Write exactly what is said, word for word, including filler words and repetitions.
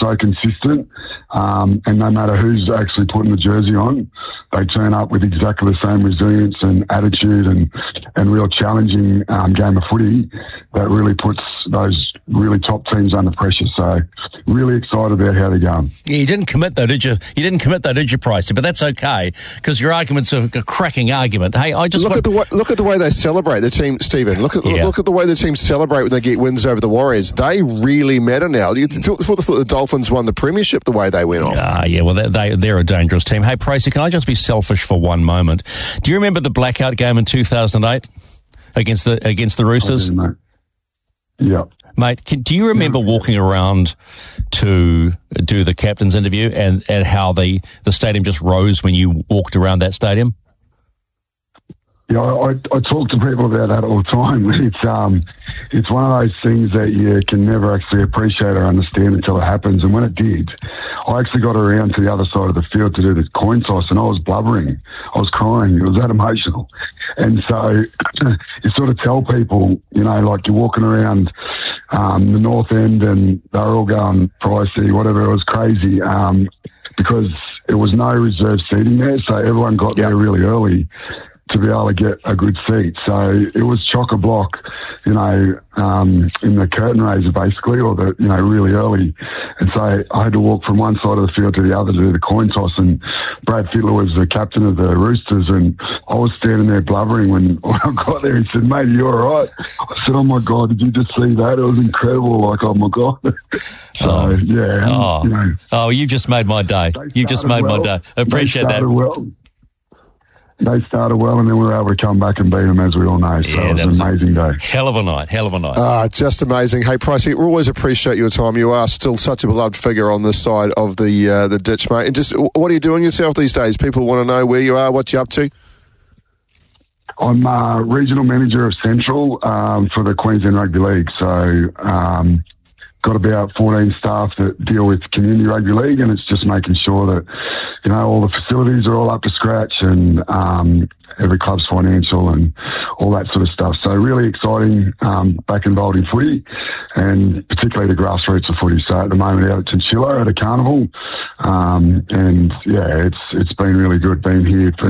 so consistent, um, and no matter who's actually putting the jersey on, they turn up with exactly the same resilience and attitude and, and real challenging um, game of footy that really puts those really top teams under pressure. So really excited about how they're going. Yeah, you didn't commit though, did you? You didn't commit though, did you, Pricey? But that's okay because your argument's a, a cracking argument. Hey, I just look want... at the way, look at the way they celebrate the team, Stephen. Look at yeah. look at the way the team celebrate when they get wins over the Warriors. They really matter now. You thought, thought the Dolphins won the premiership the way they went off. Ah, yeah. Well, they, they they're a dangerous team. Hey, Pricey, can I just be selfish for one moment? Do you remember the blackout game in two thousand eight against the against the Roosters? I do, mate. Yeah. Mate, can, do you remember walking around to do the captain's interview and, and how the, the stadium just rose when you walked around that stadium? Yeah, I, I talk to people about that all the time. It's um, it's one of those things that you can never actually appreciate or understand until it happens. And when it did, I actually got around to the other side of the field to do the coin toss, and I was blubbering. I was crying. It was that emotional. And so you sort of tell people, you know, like you're walking around um, the North End and they're all going Pricey, whatever. It was crazy um, because there was no reserve seating there, so everyone got yep. there really early to be able to get a good seat. So it was chock-a-block, you know, um, in the curtain raiser basically, or the, you know, really early. And so I had to walk from one side of the field to the other to do the coin toss, and Brad Fittler was the captain of the Roosters, and I was standing there blubbering when, when I got there. He said, "Mate, are you all right?" I said, "Oh my God, did you just see that? It was incredible." Like, oh my God. So, oh. yeah. Oh. You know, oh, you've just made my day. You've just made well. my day. I appreciate they that. Well. They started well, and then we were able to come back and beat them, as we all know. So yeah, it was, that was an amazing day. Hell of a night. Hell of a night. Ah, just amazing. Hey, Pricey, we always appreciate your time. You are still such a beloved figure on this side of the uh, the ditch, mate. And just, what are you doing yourself these days? People want to know where you are, what you're up to. I'm uh, regional manager of Central um, for the Queensland Rugby League. So um, got about fourteen staff that deal with community rugby league, and it's just making sure that, you know, all the facilities are all up to scratch, and um, every club's financial and all that sort of stuff. So really exciting, um, back involved in footy, and particularly the grassroots of footy. So at the moment out at Chinchilla at a carnival, um, and yeah, it's it's been really good being here for